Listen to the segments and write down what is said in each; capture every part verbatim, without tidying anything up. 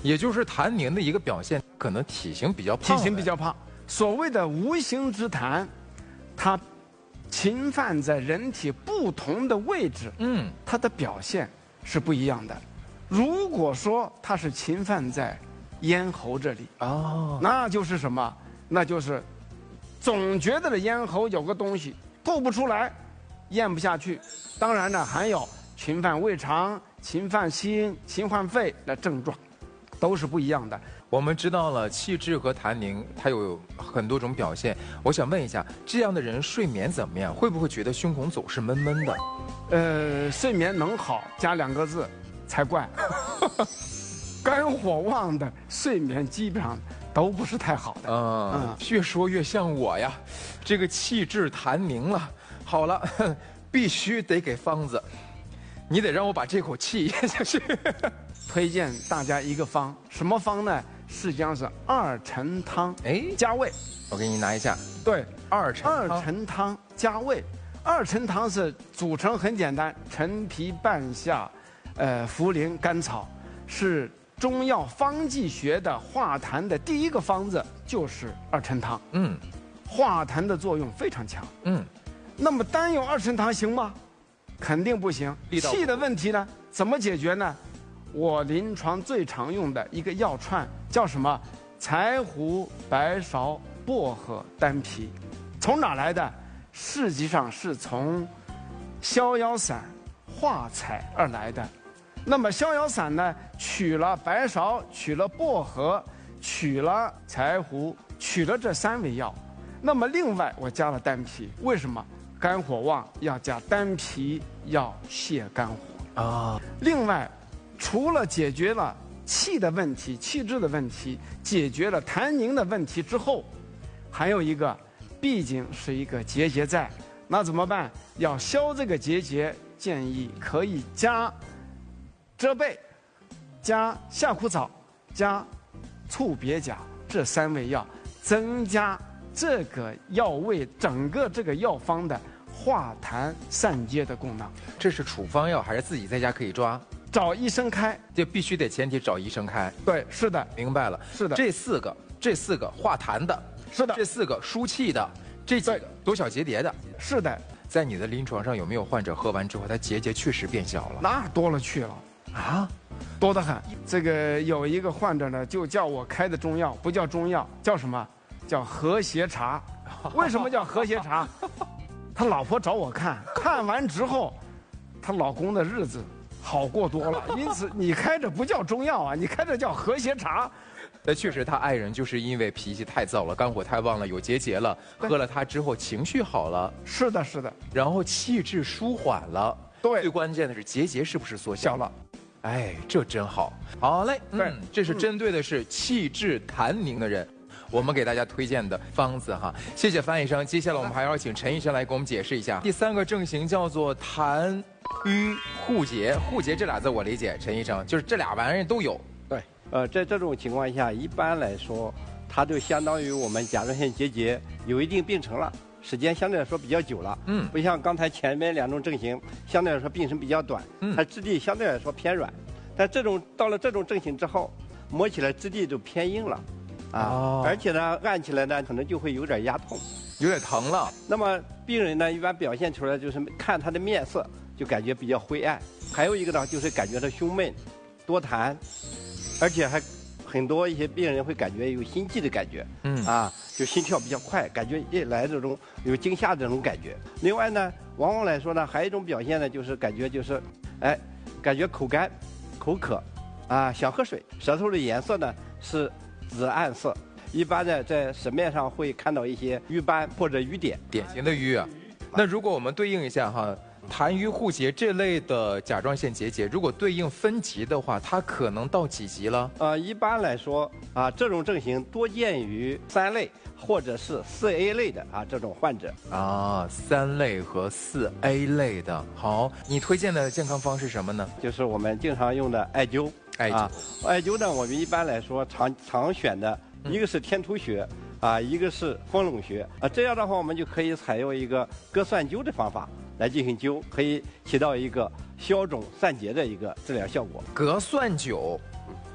也就是痰凝的一个表现，可能体型比较胖。 体型比较胖，所谓的无形之痰，它侵犯在人体不同的位置， 嗯， 它的表现是不一样的。如果说它是侵犯在咽喉这里， 哦， 那就是什么？那就是总觉得这咽喉有个东西吐不出来，咽不下去。当然呢，还有侵犯胃肠、侵犯心、侵犯肺的症状，都是不一样的。 我们知道了气滞和痰凝，它有很多种表现。我想问一下，这样的人睡眠怎么样？会不会觉得胸口总是闷闷的？ 呃，睡眠能好加两个字才怪。肝火旺的睡眠基本上都不是太好的。 嗯，嗯越说越像我呀，这个气滞痰凝了。好了，必须得给方子，你得让我把这口气咽下去。 推荐大家一个方，什么方呢？实际上是二陈汤， 哎， 加味。 我给你拿一下。 对， 二陈汤。 二陈汤加味。二陈汤是组成很简单，陈皮、半夏、呃茯苓、甘草，是中药方剂学的化痰的第一个方子，就是二陈汤。 嗯， 化痰的作用非常强。 嗯， 那么单用二陈汤行吗？肯定不行。气的问题呢，怎么解决呢？我临床最常用的一个药串叫什么？柴胡、白芍、薄荷、丹皮，从哪来的？实际上是从逍遥散化采而来的。那么逍遥散呢，取了白芍，取了薄荷，取了柴胡，取了这三味药。那么另外我加了丹皮，为什么？肝火旺要加丹皮，要泻肝火啊。另外，除了解决了气的问题、气滞的问题，解决了痰凝的问题之后，还有一个，毕竟是一个结节在，那怎么办？要消这个结节，建议可以加遮贝、加夏枯草、加醋别甲这三味药，增加这个药味整个这个药方的化痰散结的功能。 这是处方药还是自己在家可以抓？ 找医生开， 这必须得前提找医生开。 对，是的， 明白了， 是的。 这四个，这四个化痰的， 是的； 这四个输气的，这几个多小结节的， 是的。 在你的临床上有没有患者喝完之后，他结节确实变小了？ 那多了去了啊，多得很。这个有一个患者呢，就叫我开的中药，不叫中药，叫什么？叫和谐茶。为什么叫和谐茶？他老婆找我看，看完之后，她老公的日子好过多了。因此，你开着不叫中药啊，你开着叫和谐茶。 那确实，他爱人就是因为脾气太燥了，肝火太旺了，有结节了，喝了它之后情绪好了。 是的，是的。 然后气滞舒缓了。 对。 最关键的是结节是不是缩小了？ 哎，这真好。好嘞，嗯，这是针对的是气滞痰凝的人。我们给大家推荐的方子哈，谢谢范医生。接下来我们还要请陈医生来给我们解释一下，第三个症型叫做痰瘀互结。互结这俩字我理解，陈医生就是这俩玩意儿都有。 对，呃，在这种情况下，一般来说，它就相当于我们甲状腺结节有一定病程了，时间相对来说比较久了。嗯，不像刚才前面两种症型，相对来说病程比较短，嗯，它质地相对来说偏软，但这种到了这种症型之后，摸起来质地就偏硬了。啊，哦、而且呢，按起来呢，可能就会有点压痛， 有点疼了。 那么病人呢，一般表现出来就是看他的面色就感觉比较灰暗，还有一个呢，就是感觉他胸闷、多痰，而且还很多一些病人会感觉有心悸的感觉，嗯，啊，就心跳比较快，感觉一来这种有惊吓这种感觉。另外呢，往往来说呢，还有一种表现呢，就是感觉就是，哎，感觉口干、口渴，啊，想喝水，舌头的颜色呢是紫暗色，一般呢在舌面上会看到一些瘀斑或者瘀点， 典型的瘀啊。那如果我们对应一下哈，痰瘀互结这类的甲状腺结节，如果对应分级的话，它可能到几级了？ 呃，一般来说啊，这种症型多见于三类或者是四 A 类的啊这种患者啊，三类和四 A 类的。好，你推荐的健康方是什么呢？ 就是我们经常用的艾灸。 艾灸，啊、 艾灸呢，我们一般来说常常选的一个是天突穴啊，一个是丰隆穴啊。这样的话，我们就可以采用一个隔蒜灸的方法来进行灸，可以起到一个消肿散结的一个治疗效果。 隔蒜灸，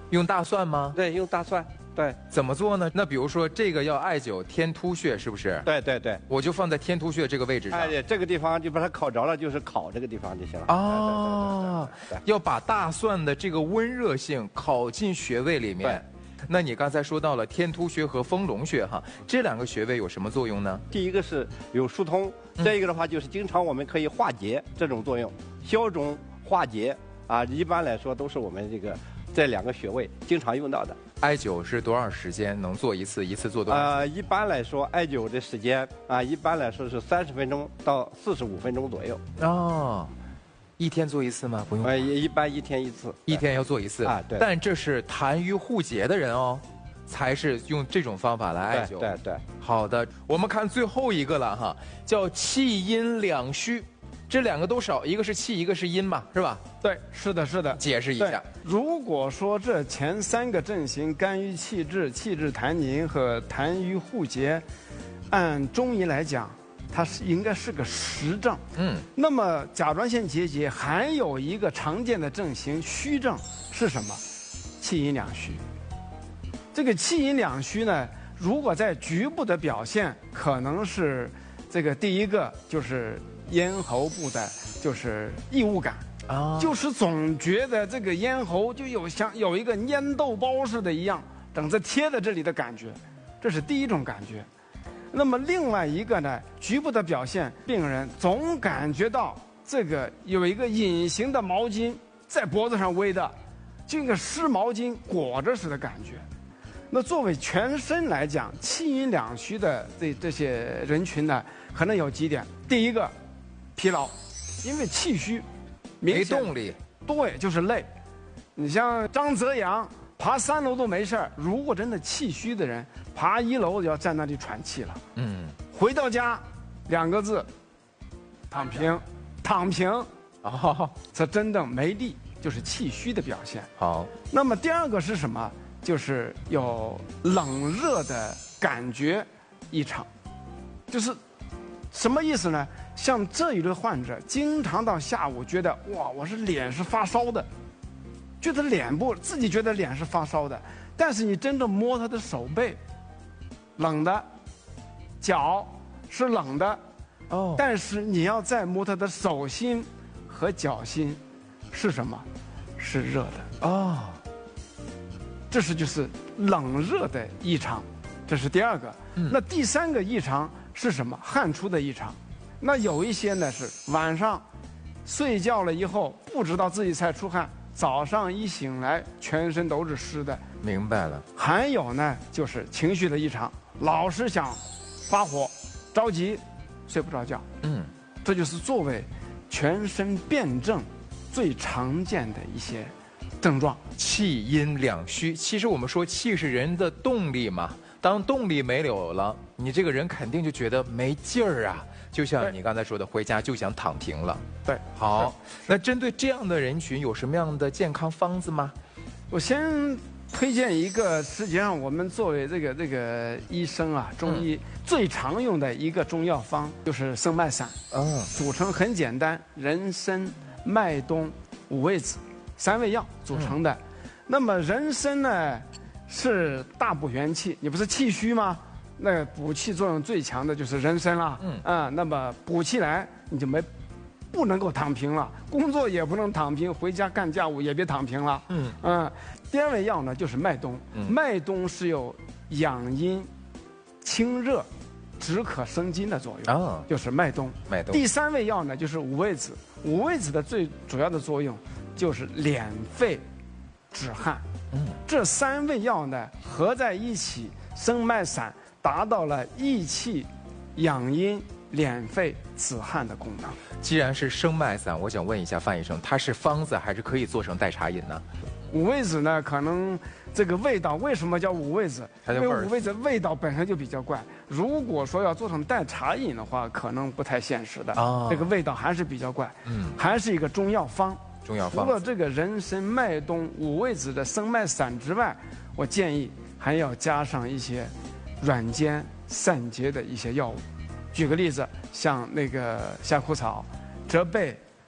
用大蒜吗？ 对，用大蒜。对， 怎么做呢？那比如说这个要艾灸天突穴，是不是？ 对对对， 我就放在天突穴这个位置上。 哎，这个地方就把它烤着了，就是烤这个地方就行了。 哦，要把大蒜的这个温热性烤进穴位里面。那你刚才说到了天突穴和丰隆穴哈，这两个穴位有什么作用呢？ 第一个是有疏通，再一个的话就是经常我们可以化结这种作用，消肿化结啊，一般来说都是我们这个这两个穴位经常用到的。 艾灸是多少时间能做一次？一次做多少？ 呃，一般来说，艾灸的时间啊，一般来说是三十分钟到四十五分钟左右。 哦，一天做一次吗？不用。 呃，一般一天一次。 一天要做一次啊？对。 但这是痰瘀护结的人哦，才是用这种方法来艾灸。 对对对。 好的，我们看最后一个了哈，叫气阴两虚。这两个都少，一个是气，一个是阴嘛，是吧？ 对，是的，是的。 解释一下， 如果说这前三个症型肝郁气滞、气滞痰凝和痰瘀护结，按中医来讲，它是应该是个实症。嗯。那么甲状腺结节还有一个常见的症型虚症是什么？气阴两虚。这个气阴两虚呢，如果在局部的表现，可能是这个第一个就是咽喉部的，就是异物感啊，就是总觉得这个咽喉就有像有一个粘豆包似的一样，等着贴在这里的感觉，这是第一种感觉。那么另外一个呢，局部的表现，病人总感觉到这个有一个隐形的毛巾在脖子上围的，就一个湿毛巾裹着似的感觉。那作为全身来讲，气阴两虚的这这些人群呢，可能有几点。第一个，疲劳，因为气虚， 没动力， 对，就是累。你像张泽阳爬三楼都没事儿，如果真的气虚的人，爬一楼就要在那里喘气了。嗯，回到家，两个字，躺平，躺平。哦，这真的没力，就是气虚的表现。 好， 那么第二个是什么？就是有冷热的感觉异常，就是什么意思呢？像这一类患者，经常到下午觉得哇，我是脸是发烧的，觉得脸部自己觉得脸是发烧的，但是你真正摸他的手背，冷的，脚是冷的，哦，但是你要再摸他的手心和脚心，是什么？是热的哦。这是就是冷热的异常，这是第二个。嗯、那第三个异常是什么？汗出的异常。那有一些呢是晚上睡觉了以后不知道自己才出汗，早上一醒来全身都是湿的。 明白了。 还有呢就是情绪的异常，老是想发火、着急，睡不着觉。嗯，这就是作为全身辩证最常见的一些症状。 气阴两虚，其实我们说气是人的动力嘛，当动力没有了，你这个人肯定就觉得没劲儿啊，就像你刚才说的，回家就想躺平了。 对， 好，那针对这样的人群有什么样的健康方子吗？ 我先推荐一个，实际上我们作为这个这个医生啊，中医、嗯、最常用的一个中药方就是生脉散。嗯，组成很简单，人参、麦冬、五味子三味药组成的。嗯、那么人参呢是大补元气，你不是气虚吗？那补气作用最强的就是人参了。嗯啊，那么补气来你就没不能够躺平了，工作也不能躺平，回家干家务也别躺平了。嗯嗯，第二味药呢就是麦冬，嗯、麦冬是有养阴、清热、止渴生津的作用，哦、就是麦冬。 麦冬。 第三味药呢就是五味子，五味子的最主要的作用就是敛肺、止汗。嗯，这三味药呢合在一起，生脉散达到了益气、养阴、敛肺、止汗的功能。 既然是生脉散，我想问一下范医生，它是方子还是可以做成代茶饮呢？ 五味子呢，可能这个味道为什么叫五味子？因为五味子味道本身就比较怪。如果说要做成代茶饮的话，可能不太现实的。哦，这个味道还是比较怪。嗯，还是一个中药方。 中药方。 除了这个人参、麦冬、五味子的生脉散之外，我建议还要加上一些软坚散结的一些药物。举个例子，像那个夏枯草、折贝、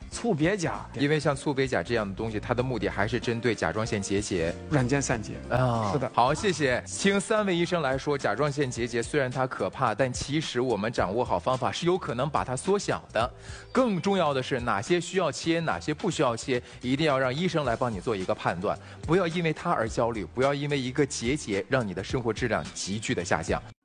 促别甲， 因为像促别甲这样的东西，它的目的还是针对甲状腺结节、 软件散结啊。 是的， 好，谢谢。听三位医生来说，甲状腺结节虽然它可怕，但其实我们掌握好方法是有可能把它缩小的。更重要的是，哪些需要切，哪些不需要切，一定要让医生来帮你做一个判断，不要因为它而焦虑，不要因为一个结节让你的生活质量急剧的下降。